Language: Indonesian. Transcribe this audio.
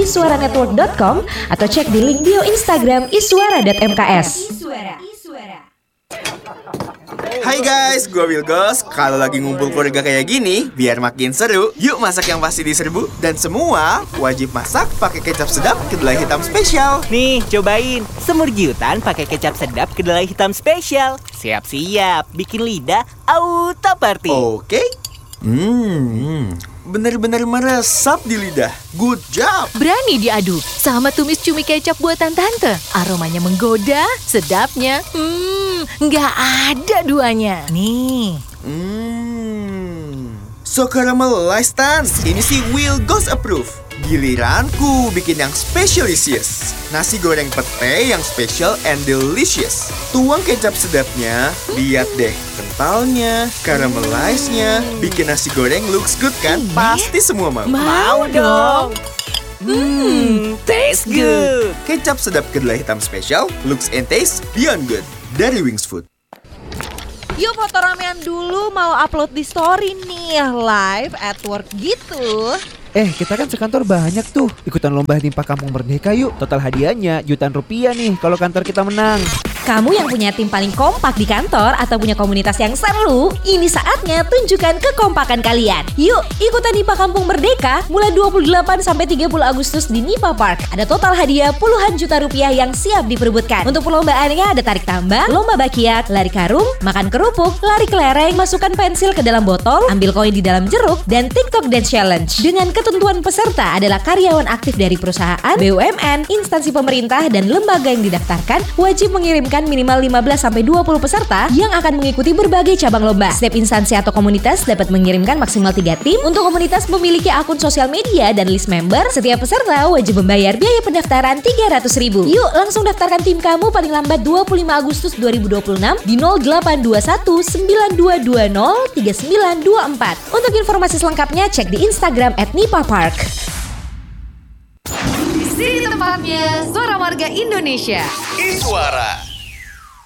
iswaranetwork.com atau cek di link bio Instagram iswara.mks. Hai guys, gue Wilgos. Kalau lagi ngumpul keluarga kayak gini, biar makin seru, yuk masak yang pasti diserbu. Dan semua wajib masak pakai kecap sedap kedelai hitam spesial. Nih, cobain semur giutan pakai kecap sedap kedelai hitam spesial. Siap-siap, bikin lidah auto party. Oke. Bener-bener meresap di lidah. Good job. Berani diadu sama tumis cumi kecap buatan tante. Aromanya menggoda, sedapnya nggak ada duanya. Nih. So caramelized Tan. Ini sih Wilgos approve. Giliranku bikin yang specialisious. Nasi goreng pete yang special and delicious. Tuang kecap sedapnya, lihat deh kentalnya, caramelized-nya. Bikin nasi goreng looks good kan? Pasti semua mau. Mau dong. Taste good. Kecap sedap kedelai hitam spesial, looks and taste beyond good. Dari Wings Food. Yuk foto ramean dulu, mau upload di story nih, live at work gitu. Kita kan sekantor banyak tuh. Ikutan lomba Nimpa Kampung Merdeka yuk. Total hadiahnya jutaan rupiah nih kalau kantor kita menang. Kamu yang punya tim paling kompak di kantor atau punya komunitas yang seru, ini saatnya tunjukkan kekompakan kalian. Yuk, ikutan Nimpa Kampung Merdeka mulai 28 sampai 30 Agustus di Nipa Park. Ada total hadiah puluhan juta rupiah yang siap diperebutkan. Untuk perlombaannya ada tarik tambang, lomba bakiak, lari karung, makan kerupuk, lari kelereng, masukkan pensil ke dalam botol, ambil koin di dalam jeruk, dan TikTok Dance Challenge. Dengan ketentuan peserta adalah karyawan aktif dari perusahaan, BUMN, instansi pemerintah, dan lembaga yang didaftarkan, wajib mengirimkan minimal 15-20 peserta yang akan mengikuti berbagai cabang lomba. Setiap instansi atau komunitas dapat mengirimkan maksimal 3 tim. Untuk komunitas memiliki akun sosial media dan list member, setiap peserta wajib membayar biaya pendaftaran Rp300.000. Yuk langsung daftarkan tim kamu paling lambat 25 Agustus 2026 di 0821 9220 3924. Untuk informasi selengkapnya cek di Instagram @nipapark. Di sini tempatnya Suara Warga Indonesia. Iswara.